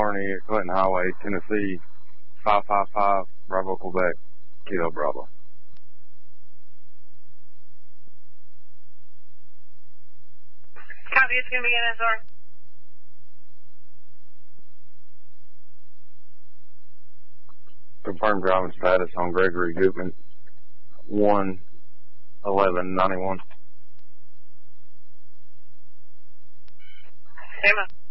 California, Clinton Highway, Tennessee, 555, Bravo, Quebec, Kilo Bravo. Copy, it's going to be NSR. Confirmed driving status on Gregory Gutman, 11191. Emma.